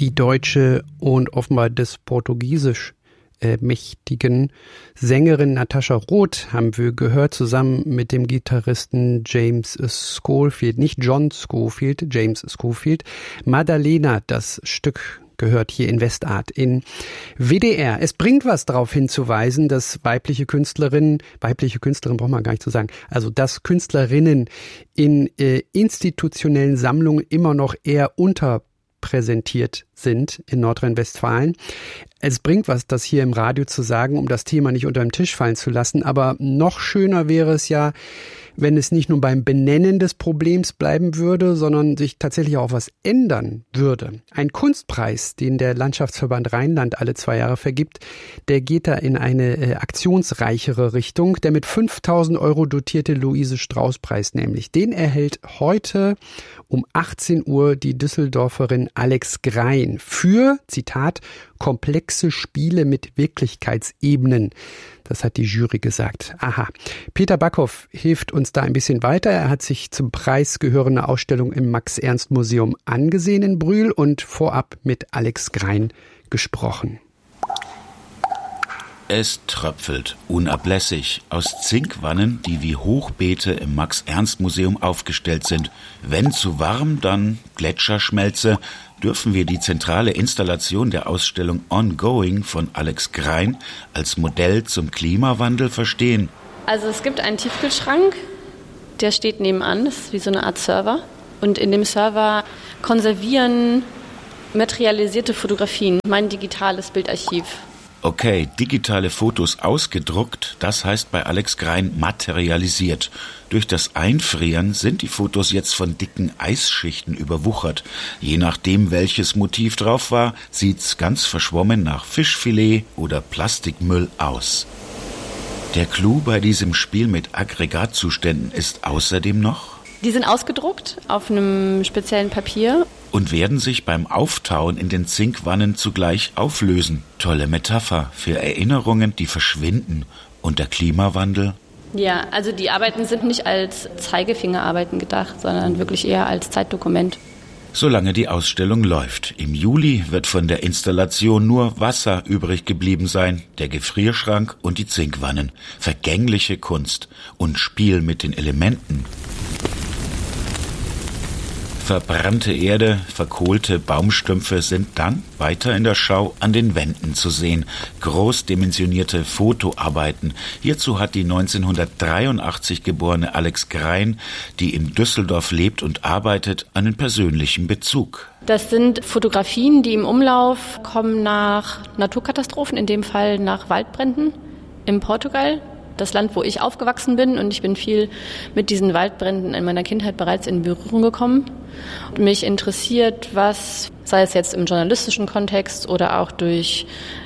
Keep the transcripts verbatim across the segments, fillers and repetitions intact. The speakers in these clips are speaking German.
Die deutsche und offenbar des Portugiesisch äh, mächtigen Sängerin Natascha Roth haben wir gehört, zusammen mit dem Gitarristen James Schofield, nicht John Schofield, James Schofield. Madalena, das Stück gehört hier in Westart in W D R. Es bringt was, darauf hinzuweisen, dass weibliche Künstlerinnen, weibliche Künstlerinnen braucht man gar nicht zu sagen, also dass Künstlerinnen in äh, institutionellen Sammlungen immer noch eher unterpräsentiert sind in Nordrhein-Westfalen. Es bringt was, das hier im Radio zu sagen, um das Thema nicht unter den Tisch fallen zu lassen. Aber noch schöner wäre es ja, wenn es nicht nur beim Benennen des Problems bleiben würde, sondern sich tatsächlich auch was ändern würde. Ein Kunstpreis, den der Landschaftsverband Rheinland alle zwei Jahre vergibt, der geht da in eine äh, aktionsreichere Richtung. Der mit fünftausend Euro dotierte Luise-Strauß-Preis nämlich. Den erhält heute um achtzehn Uhr die Düsseldorferin Alex Grein für, Zitat, komplexe Spiele mit Wirklichkeitsebenen. Das hat die Jury gesagt. Aha. Peter Backhoff hilft uns da ein bisschen weiter. Er hat sich zum Preis gehörende Ausstellung im Max-Ernst-Museum angesehen in Brühl und vorab mit Alex Grein gesprochen. Es tröpfelt unablässig aus Zinkwannen, die wie Hochbeete im Max-Ernst-Museum aufgestellt sind. Wenn zu warm, dann Gletscherschmelze. Dürfen wir die zentrale Installation der Ausstellung Ongoing von Alex Grein als Modell zum Klimawandel verstehen? Also es gibt einen Tiefkühlschrank, der steht nebenan, das ist wie so eine Art Server. Und in dem Server konservieren materialisierte Fotografien, mein digitales Bildarchiv. Okay, digitale Fotos ausgedruckt, das heißt bei Alex Grein materialisiert. Durch das Einfrieren sind die Fotos jetzt von dicken Eisschichten überwuchert. Je nachdem, welches Motiv drauf war, sieht's ganz verschwommen nach Fischfilet oder Plastikmüll aus. Der Clou bei diesem Spiel mit Aggregatzuständen ist außerdem noch: Die sind ausgedruckt auf einem speziellen Papier. Und werden sich beim Auftauen in den Zinkwannen zugleich auflösen. Tolle Metapher für Erinnerungen, die verschwinden. Und der Klimawandel? Ja, also die Arbeiten sind nicht als Zeigefingerarbeiten gedacht, sondern wirklich eher als Zeitdokument. Solange die Ausstellung läuft. Im Juli wird von der Installation nur Wasser übrig geblieben sein, der Gefrierschrank und die Zinkwannen. Vergängliche Kunst und Spiel mit den Elementen. Verbrannte Erde, verkohlte Baumstümpfe sind dann weiter in der Schau an den Wänden zu sehen. Großdimensionierte Fotoarbeiten. Hierzu hat die neunzehnhundertdreiundachtzig geborene Alex Grein, die in Düsseldorf lebt und arbeitet, einen persönlichen Bezug. Das sind Fotografien, die im Umlauf kommen nach Naturkatastrophen, in dem Fall nach Waldbränden in Portugal. Das Land, wo ich aufgewachsen bin, und ich bin viel mit diesen Waldbränden in meiner Kindheit bereits in Berührung gekommen. Und mich interessiert, was, sei es jetzt im journalistischen Kontext oder auch durch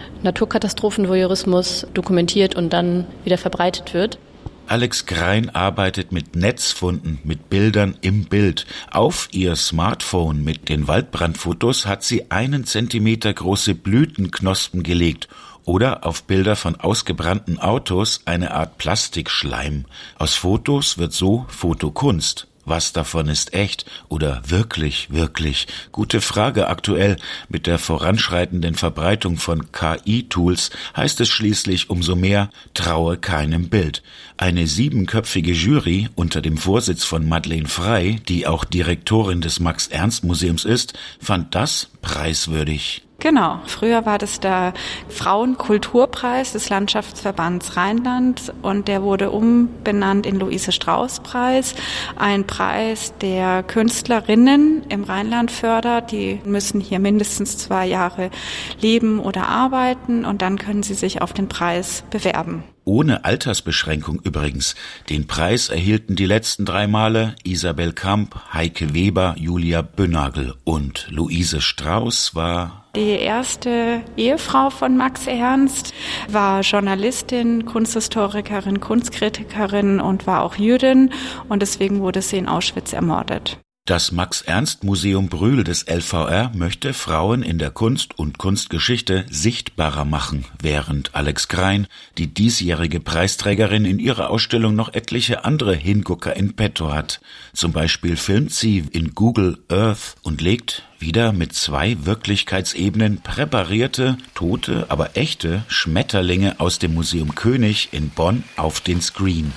Naturkatastrophenvoyeurismus, dokumentiert und dann wieder verbreitet wird. Alex Grein arbeitet mit Netzfunden, mit Bildern im Bild. Auf ihr Smartphone mit den Waldbrandfotos hat sie einen Zentimeter große Blütenknospen gelegt. Oder auf Bilder von ausgebrannten Autos eine Art Plastikschleim. Aus Fotos wird so Fotokunst. Was davon ist echt oder wirklich, wirklich? Gute Frage aktuell. Mit der voranschreitenden Verbreitung von K I-Tools heißt es schließlich umso mehr, traue keinem Bild. Eine siebenköpfige Jury unter dem Vorsitz von Madeleine Frey, die auch Direktorin des Max-Ernst-Museums ist, fand das preiswürdig. Genau. Früher war das der Frauenkulturpreis des Landschaftsverbands Rheinland und der wurde umbenannt in Luise-Strauß-Preis. Ein Preis, der Künstlerinnen im Rheinland fördert. Die müssen hier mindestens zwei Jahre leben oder arbeiten und dann können sie sich auf den Preis bewerben. Ohne Altersbeschränkung übrigens. Den Preis erhielten die letzten drei Male Isabel Kamp, Heike Weber, Julia Böhnagel und Luise Strauß war... Die erste Ehefrau von Max Ernst, war Journalistin, Kunsthistorikerin, Kunstkritikerin und war auch Jüdin und deswegen wurde sie in Auschwitz ermordet. Das Max-Ernst-Museum Brühl des L V R möchte Frauen in der Kunst und Kunstgeschichte sichtbarer machen, während Alex Grein, die diesjährige Preisträgerin, in ihrer Ausstellung noch etliche andere Hingucker in petto hat. Zum Beispiel filmt sie in Google Earth und legt wieder mit zwei Wirklichkeitsebenen präparierte, tote, aber echte Schmetterlinge aus dem Museum König in Bonn auf den Screen.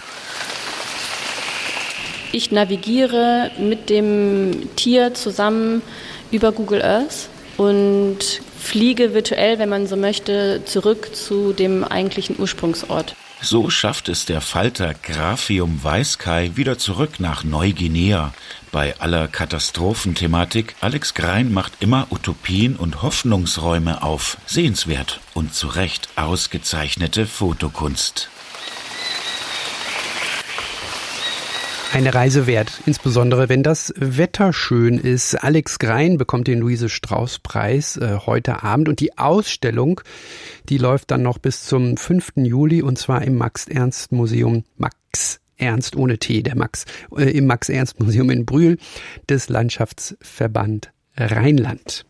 Ich navigiere mit dem Tier zusammen über Google Earth und fliege virtuell, wenn man so möchte, zurück zu dem eigentlichen Ursprungsort. So schafft es der Falter Graphium Weißkai wieder zurück nach Neuguinea. Bei aller Katastrophenthematik, Alex Grein macht immer Utopien und Hoffnungsräume auf. Sehenswert und zu Recht ausgezeichnete Fotokunst. Eine Reise wert, insbesondere wenn das Wetter schön ist. Alex Grein bekommt den Luise-Strauß-Preis äh, heute Abend und die Ausstellung, die läuft dann noch bis zum fünften Juli und zwar im Max-Ernst-Museum, Max Ernst ohne T, der Max, äh, im Max-Ernst-Museum in Brühl des Landschaftsverband Rheinland.